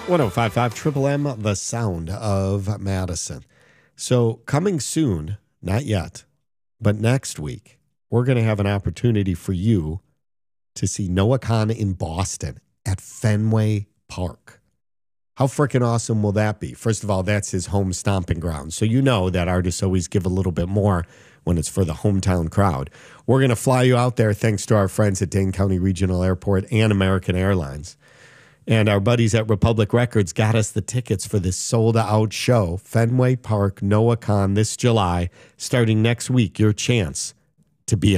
1055 Triple M, the sound of Madison. So coming soon, not yet, but next week, we're going to have an opportunity for you to see Noah Khan in Boston at Fenway Park. How freaking awesome will that be? First of all, that's his home stomping ground. So you know that artists always give a little bit more when it's for the hometown crowd. We're going to fly you out there thanks to our friends at Dane County Regional Airport and American Airlines. And our buddies at Republic Records got us the tickets for this sold-out show, Fenway Park, Noah Khan, this July. Starting next week, your chance to be